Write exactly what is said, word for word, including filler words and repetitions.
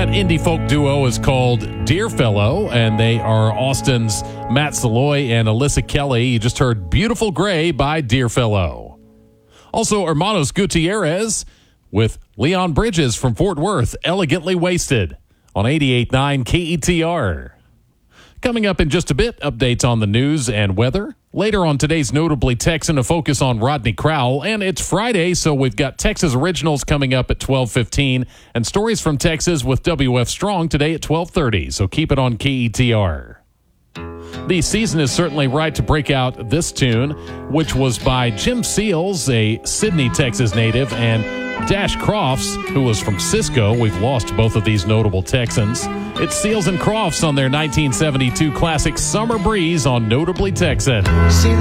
indie folk duo is called Dearfellow, and they are Austin's Matt Saloy and Alyssa Kelly. You just heard Beautiful Gray by Dearfellow. Also, Hermanos Gutierrez with Leon Bridges from Fort Worth, Elegantly Wasted, on eighty-eight point nine K E T R. Coming up in just a bit, updates on the news and weather. Later on today's Notably Texan, a focus on Rodney Crowell. And it's Friday, so we've got Texas Originals coming up at twelve fifteen and Stories from Texas with W F Strong today at twelve thirty. So keep it on K E T R. The season is certainly right to break out this tune, which was by Jim Seals, a Sydney, Texas native, and Dash Crofts, who was from Cisco. We've lost both of these notable Texans. It's Seals and Crofts on their nineteen seventy-two classic Summer Breeze on Notably Texan.